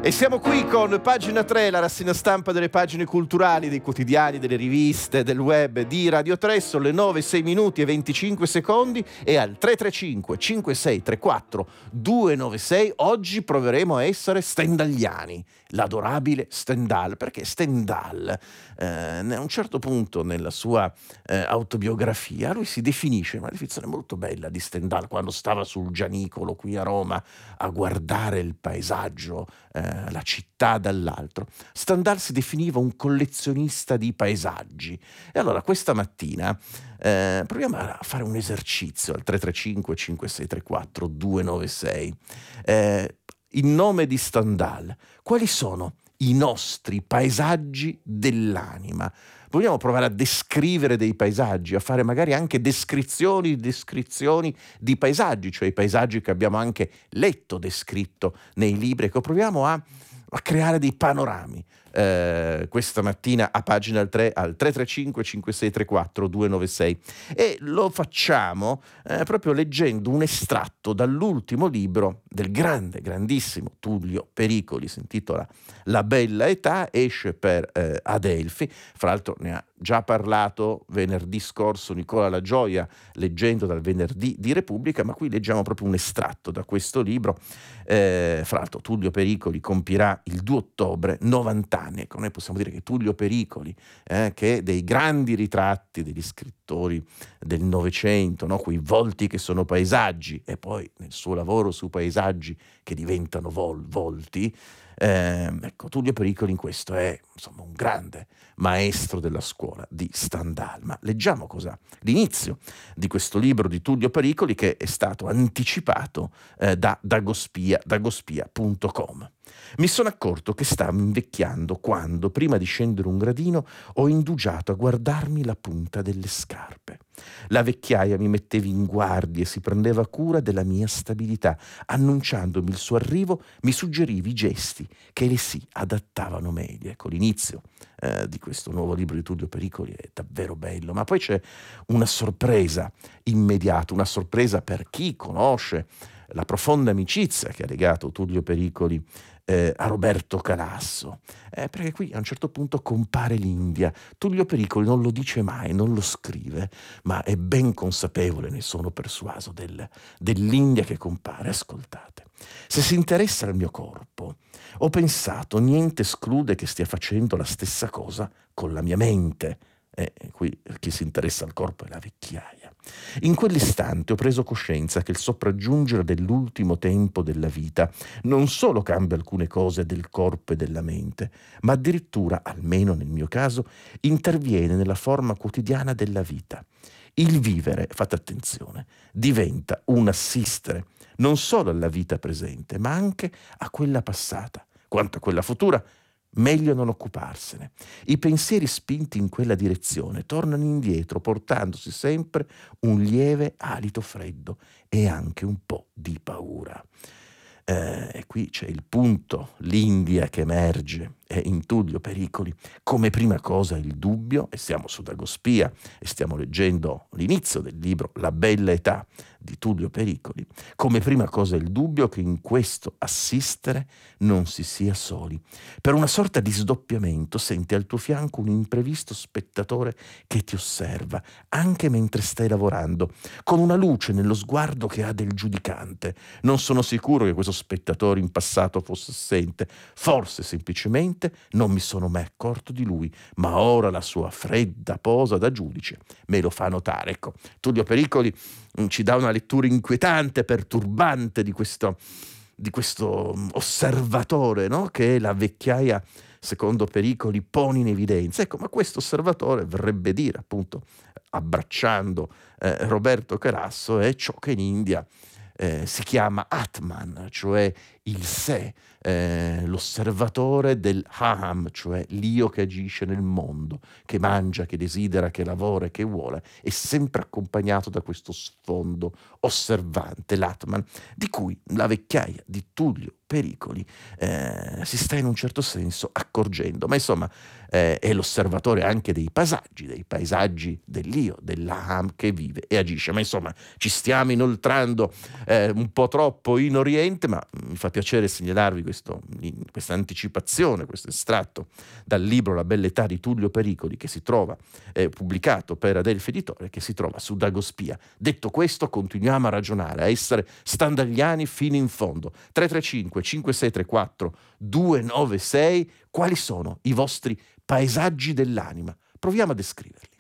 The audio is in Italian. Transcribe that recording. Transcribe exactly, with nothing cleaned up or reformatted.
E siamo qui con Pagina tre, la rassegna stampa delle pagine culturali, dei quotidiani, delle riviste, del web di Radio tre. Sono le nove, sei minuti e venticinque secondi e al tre tre cinque cinque sei tre quattro due nove sei oggi proveremo a essere stendagliani, l'adorabile Stendhal, perché Stendhal eh, a un certo punto nella sua eh, autobiografia lui si definisce, una definizione molto bella di Stendhal, quando stava sul Gianicolo qui a Roma a guardare il paesaggio, eh, la città dall'altro. Stendhal si definiva un collezionista di paesaggi. E allora questa mattina eh, proviamo a fare un esercizio al tre tre cinque cinque sei tre quattro due nove sei. Eh, in nome di Stendhal, quali sono i nostri paesaggi dell'anima? Vogliamo provare a descrivere dei paesaggi, a fare magari anche descrizioni, descrizioni di paesaggi, cioè i paesaggi che abbiamo anche letto, descritto nei libri. Ecco, proviamo a, a creare dei panorami. Eh, questa mattina a pagina tre al tre tre cinque cinque sei tre quattro due nove sei e lo facciamo eh, proprio leggendo un estratto dall'ultimo libro del grande, grandissimo Tullio Pericoli, si intitola La bella età, esce per eh, Adelphi, fra l'altro ne ha già parlato venerdì scorso Nicola La Gioia leggendo dal venerdì di Repubblica, ma qui leggiamo proprio un estratto da questo libro. Eh, fra l'altro Tullio Pericoli compirà il due ottobre novanta anni. Ecco, noi possiamo dire che Tullio Pericoli, eh, che dei grandi ritratti degli scrittori del Novecento, no? Quei volti che sono paesaggi e poi nel suo lavoro su paesaggi che diventano vol- volti, Eh, ecco, Tullio Pericoli in questo è insomma un grande maestro della scuola di Stendhal. Ma leggiamo cosa l'inizio di questo libro di Tullio Pericoli, che è stato anticipato eh, da dagospia, dagospia punto com. Mi sono accorto che stavo invecchiando quando, prima di scendere un gradino, ho indugiato a guardarmi la punta delle scarpe. La vecchiaia mi metteva in guardia e si prendeva cura della mia stabilità. Annunciandomi il suo arrivo, mi suggeriva i gesti che le si adattavano meglio. Ecco, l'inizio eh, di questo nuovo libro di Tullio Pericoli è davvero bello, ma poi c'è una sorpresa immediata, una sorpresa per chi conosce la profonda amicizia che ha legato Tullio Pericoli Eh, a Roberto Calasso, eh, perché qui a un certo punto compare l'India. Tullio Pericoli non lo dice mai, non lo scrive, ma è ben consapevole, ne sono persuaso, del, dell'India che compare. Ascoltate: se si interessa al mio corpo, ho pensato, niente esclude che stia facendo la stessa cosa con la mia mente. E eh, qui chi si interessa al corpo è la vecchiaia. In quell'istante ho preso coscienza che il sopraggiungere dell'ultimo tempo della vita non solo cambia alcune cose del corpo e della mente, ma addirittura, almeno nel mio caso, interviene nella forma quotidiana della vita. Il vivere, fate attenzione, diventa un assistere non solo alla vita presente, ma anche a quella passata. Quanto a quella futura, meglio non occuparsene. I pensieri spinti in quella direzione tornano indietro, portandosi sempre un lieve alito freddo e anche un po' di paura. Eh, e qui c'è il punto, l'India che emerge è in Tullio Pericoli. Come prima cosa il dubbio, e siamo su Dagospia e stiamo leggendo l'inizio del libro La bella età di Tullio Pericoli, come prima cosa il dubbio che in questo assistere non si sia soli. Per una sorta di sdoppiamento senti al tuo fianco un imprevisto spettatore che ti osserva, anche mentre stai lavorando, con una luce nello sguardo che ha del giudicante. Non sono sicuro che questo spettatore in passato fosse assente, forse semplicemente non mi sono mai accorto di lui, ma ora la sua fredda posa da giudice me lo fa notare. Ecco, Tullio Pericoli mh, ci dà una lettura inquietante, perturbante di questo, di questo osservatore, no? Che la vecchiaia, secondo Pericoli, pone in evidenza. Ecco, ma questo osservatore vorrebbe dire, appunto, abbracciando eh, Roberto Calasso, è ciò che in India eh, si chiama Atman, cioè il sé, eh, l'osservatore del Aham, cioè l'io che agisce nel mondo, che mangia, che desidera, che lavora e che vuole, è sempre accompagnato da questo sfondo osservante, l'Atman, di cui la vecchiaia di Tullio Pericoli eh, si sta in un certo senso accorgendo. Ma insomma eh, è l'osservatore anche dei paesaggi, dei paesaggi dell'io, dell'Aham che vive e agisce. Ma insomma ci stiamo inoltrando eh, un po' troppo in Oriente, ma mi fa piacere segnalarvi questo questo, questa anticipazione, questo estratto dal libro La bella età di Tullio Pericoli, che si trova eh, pubblicato per Adelphi Editore, che si trova su Dagospia. Detto questo, continuiamo a ragionare, a essere standagliani fino in fondo. tre tre cinque cinque sei tre quattro due nove sei, quali sono i vostri paesaggi dell'anima? Proviamo a descriverli.